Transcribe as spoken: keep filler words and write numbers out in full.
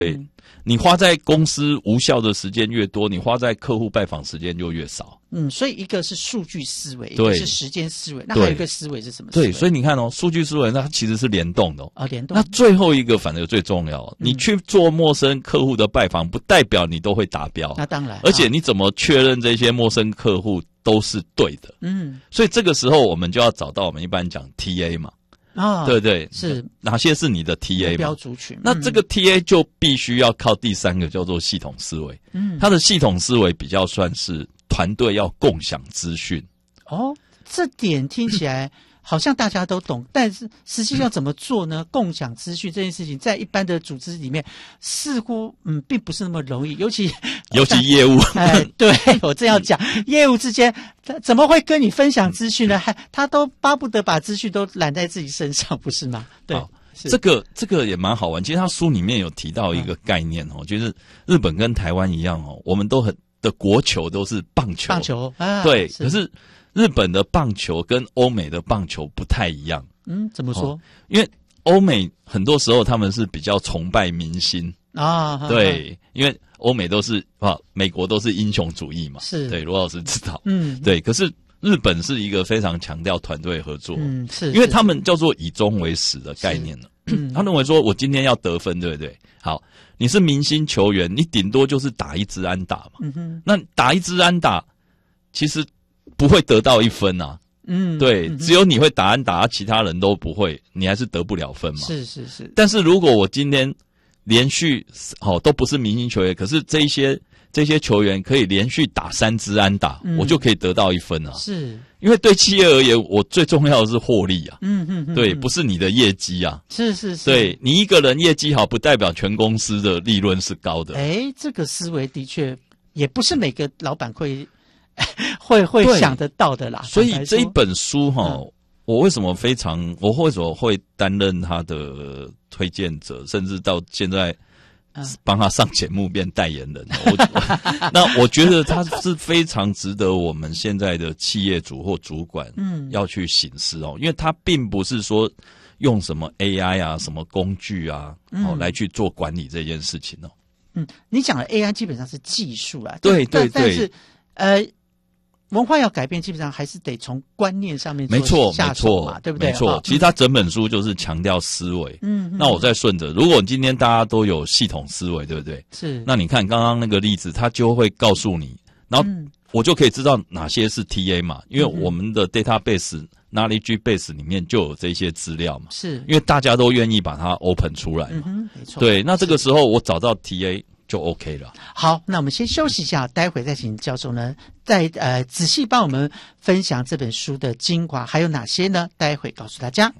对，你花在公司无效的时间越多，你花在客户拜访时间就越少。 嗯，所以一个是数据思维，一对个是时间思维，那还有一个思维是什么思维？ 对，所以你看哦，数据思维它其实是联动的哦。 哦，联动。 那最后一个反而最重要，你去做陌生客户的拜访，不代表你都会达标。 那当然， 而且你怎么确认这些陌生客户都是对的？嗯，所以这个时候我们就要找到我们一般讲 T A 嘛。啊，对对， 是哪些是你的 T A 嘛？ 目标族群。 那这个 T A 就必须要靠第三个叫做系统思维。嗯，它的系统思维比较算是团队要共享资讯。 哦，这点听起来好像大家都懂，但是实际上怎么做呢？共享资讯这件事情，在一般的组织里面，似乎嗯并不是那么容易，尤其尤其业务。 哎，对我正要讲，业务之间怎么会跟你分享资讯呢？还他都巴不得把资讯都揽在自己身上，不是吗？对， 这个这个也蛮好玩。其实他书里面有提到一个概念哦，就是日本跟台湾一样哦，我们都很的国球都是棒球， 棒球啊， 对，可是日本的棒球跟欧美的棒球不太一样。 嗯，怎么说？ 哦，因为欧美很多时候他们是比较崇拜明星啊，对，因为欧美都是啊，美国都是英雄主义嘛，是，对，罗老师知道，嗯，对。可是日本是一个非常强调团队合作，嗯，是，因为他们叫做以终为始的概念了。嗯，他认为说我今天要得分，对不对？好，你是明星球员，你顶多就是打一支安打嘛，嗯哼，那打一支安打，其实不会得到一分啊。嗯，对，嗯，只有你会打安打，其他人都不会，你还是得不了分嘛。是是是。但是如果我今天连续好，哦，都不是明星球员，可是这一些这些球员可以连续打三支安打，嗯，我就可以得到一分啊。是，因为对企业而言，我最重要的是获利啊。嗯嗯嗯，对，不是你的业绩啊。是是是。对，你一个人业绩好，不代表全公司的利润是高的。哎，这个思维的确也不是每个老板会会会想得到的啦。所以这一本书哈，嗯，我为什么非常，我为什么会担任他的推荐者，甚至到现在帮他上节目变代言人。我那我觉得他是非常值得我们现在的企业主或主管嗯要去省思哦，因为他并不是说用什么 A I 啊、什么工具啊，嗯，哦来去做管理这件事情哦。嗯，你讲的 A I 基本上是技术啦，对对对，但是呃。文化要改变，基本上还是得从观念上面没错下手嘛，对不对？ 没错，其实他整本书就是强调思维。嗯，那我再顺着，如果今天大家都有系统思维，对不对？是。那你看刚刚那个例子，他就会告诉你，然后我就可以知道哪些是 T A 嘛，因为我们的 database、knowledge base 里面就有这些资料嘛。是。因为大家都愿意把它 open 出来嘛。嗯，没错。对，那这个时候我找到 T A。就 OK 了。 好，那我们先休息一下，待会再请教授呢，再呃仔细帮我们分享这本书的精华还有哪些呢？待会告诉大家。